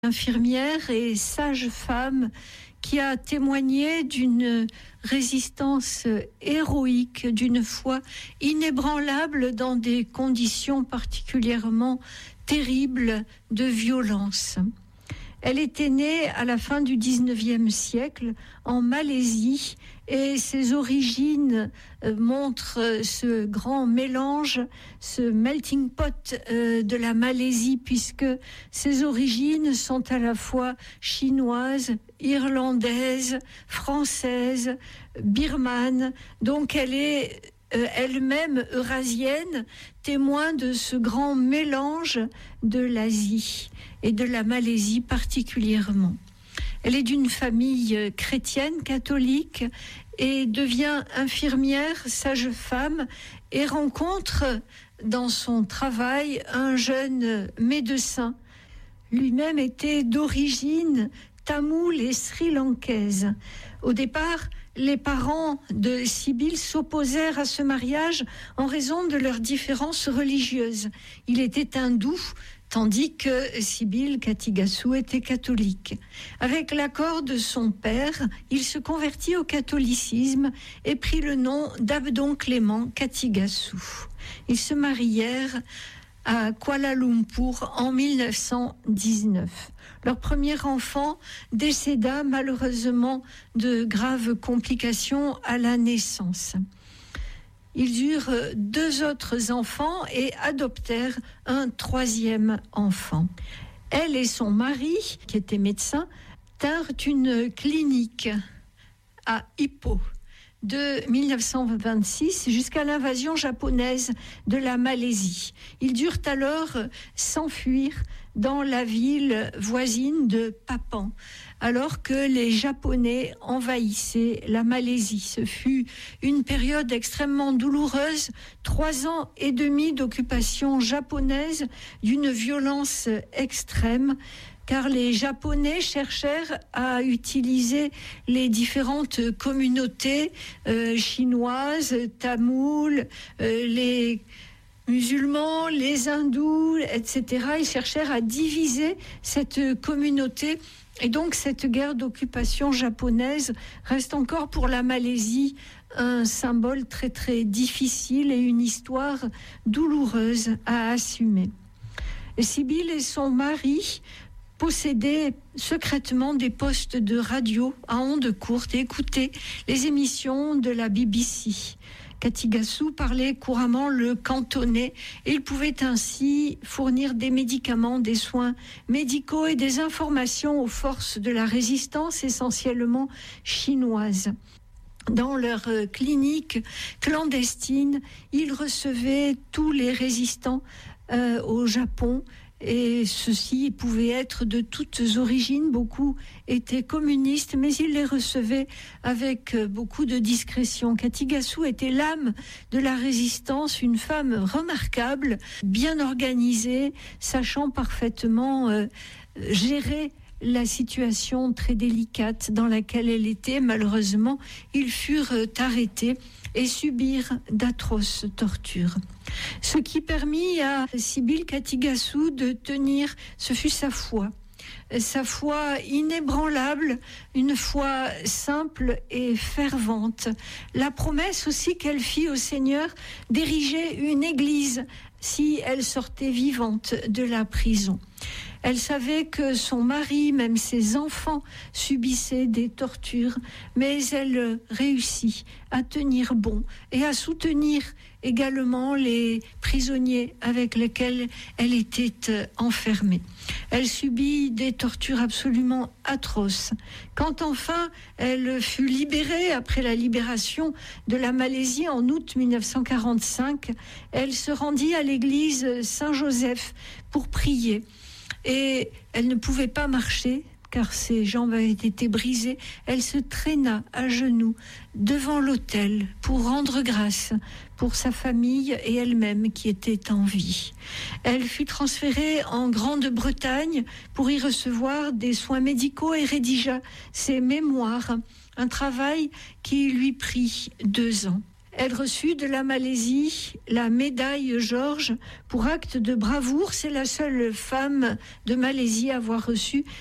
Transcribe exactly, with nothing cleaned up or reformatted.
Infirmière et sage femme qui a témoigné d'une résistance héroïque, d'une foi inébranlable dans des conditions particulièrement terribles de violence. Elle était née à la fin du dix-neuvième siècle en Malaisie et ses origines euh, montrent ce grand mélange, ce melting pot euh, de la Malaisie, puisque ses origines sont à la fois chinoises, irlandaises, françaises, birmanes. Donc elle est euh, elle-même eurasienne, témoin de ce grand mélange de l'Asie et de la Malaisie particulièrement. Elle est d'une famille chrétienne, catholique, et devient infirmière, sage-femme, et rencontre dans son travail un jeune médecin. Lui-même était d'origine tamoule et sri-lankaise. Au départ, les parents de Sibylle s'opposèrent à ce mariage en raison de leurs différences religieuses. Il était hindou, tandis que Sibylle Katigassou était catholique. Avec l'accord de son père, il se convertit au catholicisme et prit le nom d'Abdon Clément Katigassou. Ils se marièrent à Kuala Lumpur en mille neuf cent dix-neuf. Leur premier enfant décéda malheureusement de graves complications à la naissance. Ils eurent deux autres enfants et adoptèrent un troisième enfant. Elle et son mari, qui était médecin, tinrent une clinique à Ipoh de mille neuf cent vingt-six jusqu'à l'invasion japonaise de la Malaisie. Ils durent alors s'enfuir dans la ville voisine de Papan, alors que les Japonais envahissaient la Malaisie. Ce fut une période extrêmement douloureuse, trois ans et demi d'occupation japonaise d'une violence extrême, car les Japonais cherchèrent à utiliser les différentes communautés euh, chinoises, tamoules, euh, les musulmans, les hindous, et cetera. Ils cherchèrent à diviser cette communauté. Et donc cette guerre d'occupation japonaise reste encore pour la Malaisie un symbole très très difficile et une histoire douloureuse à assumer. Et Sibylle et son mari possédaient secrètement des postes de radio à ondes courtes et écoutaient les émissions de la B B C. Katigassou parlait couramment le cantonais et il pouvait ainsi fournir des médicaments, des soins médicaux et des informations aux forces de la résistance essentiellement chinoises. Dans leur clinique clandestine, ils recevaient tous les résistants euh, au Japon. Et ceux-ci pouvaient être de toutes origines, beaucoup étaient communistes, mais ils les recevaient avec beaucoup de discrétion. Katigassou était l'âme de la résistance, une femme remarquable, bien organisée, sachant parfaitement euh, gérer la situation très délicate dans laquelle elle était. Malheureusement, ils furent arrêtés et subirent d'atroces tortures. Ce qui permit à Sibylle Katigassou de tenir, ce fut sa foi. Sa foi inébranlable, une foi simple et fervente. La promesse aussi qu'elle fit au Seigneur d'ériger une église si elle sortait vivante de la prison. Elle savait que son mari, même ses enfants, subissaient des tortures, mais elle réussit à tenir bon et à soutenir également les prisonniers avec lesquels elle était enfermée. Elle subit des tortures absolument atroces. Quand enfin elle fut libérée après la libération de la Malaisie en août mille neuf cent quarante-cinq, elle se rendit à l'église Saint-Joseph pour prier. Et elle ne pouvait pas marcher car ses jambes avaient été brisées. Elle se traîna à genoux devant l'autel pour rendre grâce pour sa famille et elle-même qui était en vie. Elle fut transférée en Grande-Bretagne pour y recevoir des soins médicaux et rédigea ses mémoires, un travail qui lui prit deux ans. Elle reçut de la Malaisie la médaille Georges pour acte de bravoure. C'est la seule femme de Malaisie à avoir reçu